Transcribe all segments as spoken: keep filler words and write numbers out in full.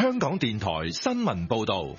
香港電台新聞報道。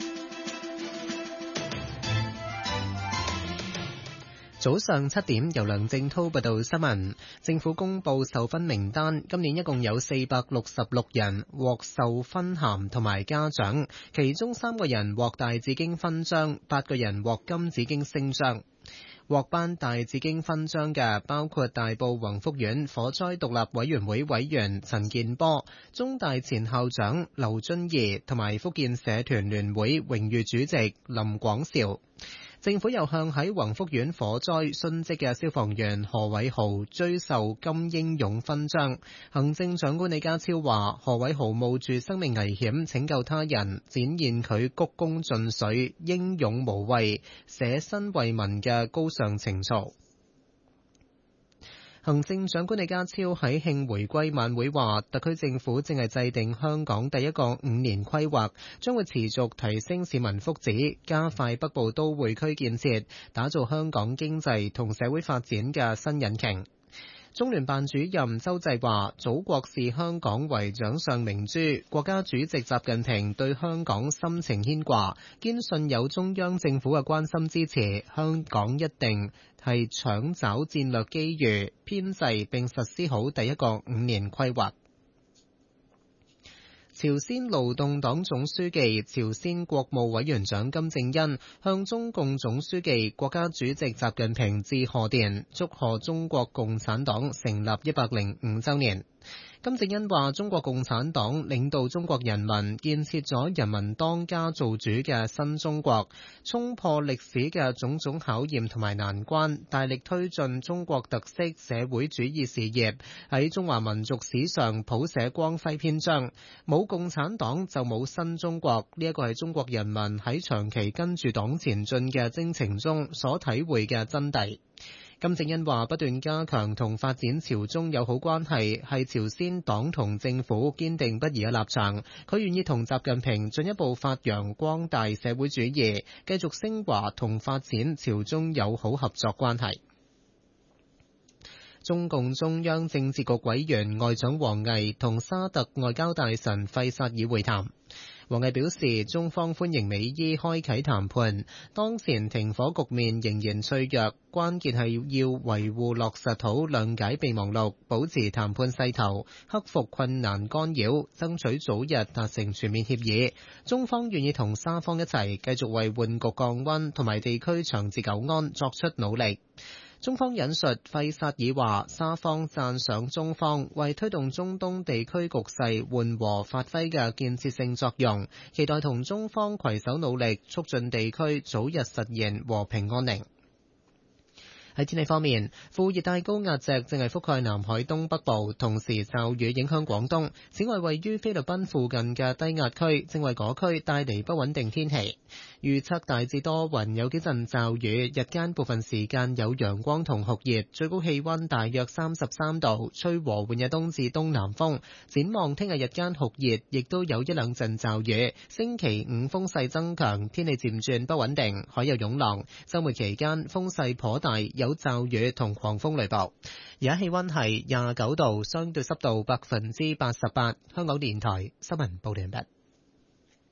早上七點，由梁正滔報道新聞。政府公布授勳名單，今年一共有四百六十六人獲授勳銜同埋嘉獎，其中三個人獲大紫荊勳章，八個人獲金紫荊星章。獲頒大紫荊勳章嘅包括大埔宏福苑火災獨立委員會委員陳健波、中大前校長劉遵義同埋福建社團聯會榮譽主席林廣兆。政府又向喺宏福苑火災殉職嘅消防員何偉豪追授金英勇勳章。行政長官李家超話：何偉豪冒住生命危險拯救他人，展現佢鞠躬盡瘁、英勇無畏、捨身為民嘅高尚情操。行政長官李家超喺慶回歸晚會話，特區政府正係制定香港第一個五年規劃，將會持續提升市民福祉，加快北部都會區建設，打造香港經濟同社會發展嘅新引擎。中聯辦主任周濟話：祖國視香港為掌上明珠，國家主席習近平對香港深情牽掛，堅信有中央政府嘅關心支持，香港一定係搶找戰略機遇，編制並實施好第一個五年規劃。朝鮮勞動黨總書記、朝鮮國務委員長金正恩向中共總書記、國家主席習近平致賀電，祝賀中國共產黨成立一百零五週年。金正恩話：中國共產黨領導中國人民建設咗人民當家做主嘅新中國，衝破歷史嘅種種考驗同埋難關，大力推進中國特色社會主義事業，喺中華民族史上譜寫光輝篇章。冇共產黨就冇新中國，呢一個係中國人民喺長期跟住黨前進嘅征程中所體會嘅真諦。金正恩話：不斷加強同發展朝中友好關係，係朝鮮黨同政府堅定不移嘅立場。佢願意同習近平進一步發揚光大社會主義，繼續升華同發展朝中友好合作關係。中共中央政治局委員外長王毅同沙特外交大臣費薩爾會談。王毅表示，中方歡迎美伊開啟談判，當前停火局面仍然脆弱，關鍵係要維護落實好諒解備忘錄，保持談判勢頭，克服困難干擾，爭取早日達成全面協議。中方願意同沙方一齊繼續為緩局降溫同埋地區長治久安作出努力。中方引述費薩爾話，沙方讚賞中方為推動中東地區局勢緩和發揮嘅建設性作用，期待同中方攜手努力，促進地區早日實現和平安寧。喺天氣方面，副熱帶高壓脊正係覆蓋南海東北部，同時驟雨影響廣東。此外，位於菲律賓附近嘅低壓區正為嗰區帶嚟不穩定天氣。預測大致多雲，有幾陣驟雨，日間部分時間有陽光同酷熱，最高氣溫大約三十三度，吹和緩嘅東至東南風。展望聽日日間酷熱，亦都有一兩陣驟雨。星期五風勢增強，天氣漸轉不穩定，海有湧浪。週末期間風勢頗大，有驟雨同狂風雷暴。而家氣溫係廿九度，相對濕度百分之八十八。香港電台新聞報道完畢。